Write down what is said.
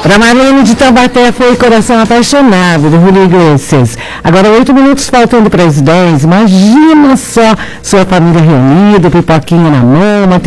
Para Marlene de Taubaté foi Coração Apaixonado, do Julio Iglesias. Agora 8 minutos faltando para as 10. Imagina só sua família reunida, pipoquinha na mão,